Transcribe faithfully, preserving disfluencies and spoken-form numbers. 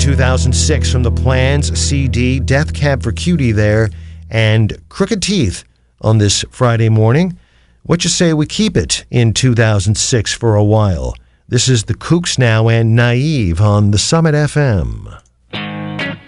two thousand six from the Plans C D, Death Cab for Cutie there, and Crooked Teeth on this Friday morning. What you say we keep it in two thousand six for a while? This is the Kooks now and Naive on the Summit F M.